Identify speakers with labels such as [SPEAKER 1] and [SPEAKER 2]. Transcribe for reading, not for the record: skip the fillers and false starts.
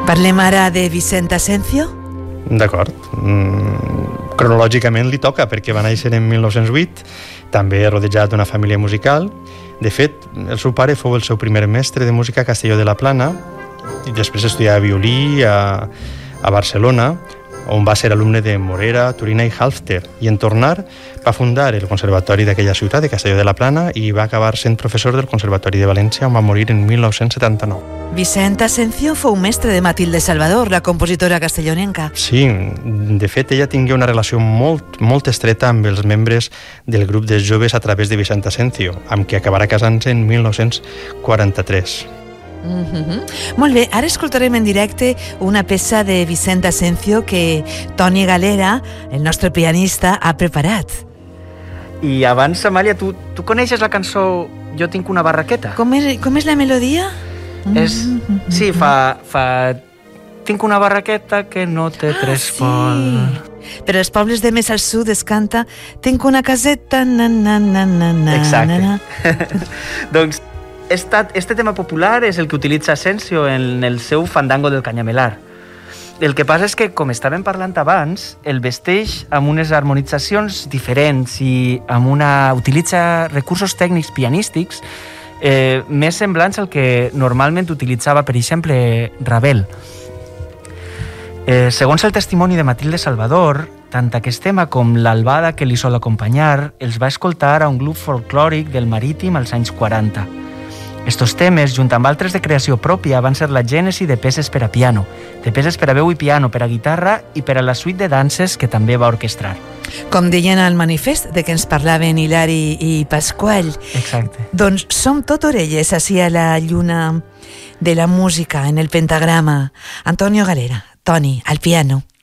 [SPEAKER 1] Parlem ara de Vicent Asencio?
[SPEAKER 2] D'acord. Cronològicament li toca, perquè va néixer en 1908, també rodejat d'una família musical. De fet, el seu pare fou el seu primer mestre de música a Castelló de la Plana i després estudiava violí a Barcelona, on va ser alumne de Morera, Turina i Halfter, i en tornar va fundar el conservatori d'aquella ciutat, de Castelló de la Plana, i va acabar sent professor del Conservatori de València, on va morir en 1979.
[SPEAKER 1] Vicent Asencio fou mestre de Matilde Salvador, la compositora castellonenca.
[SPEAKER 2] Sí, de fet, ella tingué una relació molt estreta amb els membres del grup de joves a través de Vicent Asencio, amb qui acabarà casant-se en 1943.
[SPEAKER 1] Molt bé, ara escoltarem en directe una peça de Vicent Asencio que Toni Galera, el nostre pianista, ha preparat.
[SPEAKER 3] I abans, Amàlia, tu coneixes la cançó Jo tinc una barraqueta?
[SPEAKER 1] Com és la melodia?
[SPEAKER 3] Sí, fa... Tinc una barraqueta que no té tres pols.
[SPEAKER 1] Sí. Però als pobles de més al sud es canta Tinc una caseta, na, na, na, na, na.
[SPEAKER 3] Exacte. Doncs este tema popular és el que utilitza Asencio en el seu Fandango del Canyamelar. El que passa és que, com estàvem parlant abans, el vesteix amb unes harmonitzacions diferents i utilitza recursos tècnics pianístics més semblants al que normalment utilitzava, per exemple, Ravel. Segons el testimoni de Matilde Salvador, tant aquest tema com l'albada que li sol acompanyar els va escoltar a un grup folclòric del Marítim als anys 40. Estos temes, junt amb altres de creació pròpia, van ser la gènesi de peces per a piano, de peces per a veu i piano, per a guitarra i per a la suite de danses que també va orquestrar.
[SPEAKER 1] Com deien al manifest de què ens parlaven Hilari i Pasqual.
[SPEAKER 3] Exacte.
[SPEAKER 1] Doncs som tot orelles ací a la lluna de la música, en el pentagrama. Antonio Galera, Toni, al piano.